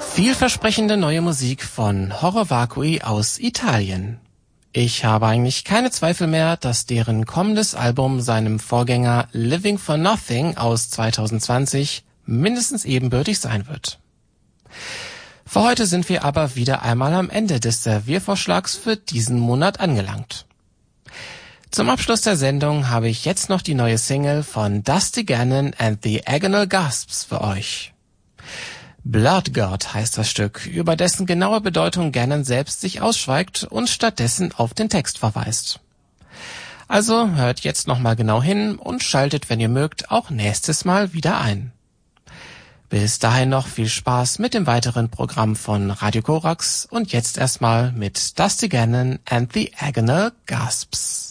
Vielversprechende neue Musik von Horror Vacui aus Italien. Ich habe eigentlich keine Zweifel mehr, dass deren kommendes Album seinem Vorgänger Living for Nothing aus 2020 mindestens ebenbürtig sein wird. Für heute sind wir aber wieder einmal am Ende des Serviervorschlags für diesen Monat angelangt. Zum Abschluss der Sendung habe ich jetzt noch die neue Single von Dusty Gannon and the Agonal Gasps für euch. Blood God heißt das Stück, über dessen genaue Bedeutung Gannon selbst sich ausschweigt und stattdessen auf den Text verweist. Also hört jetzt nochmal genau hin und schaltet, wenn ihr mögt, auch nächstes Mal wieder ein. Bis dahin noch viel Spaß mit dem weiteren Programm von Radio Korax und jetzt erstmal mit Dusty Gannon and the Agonal Gasps.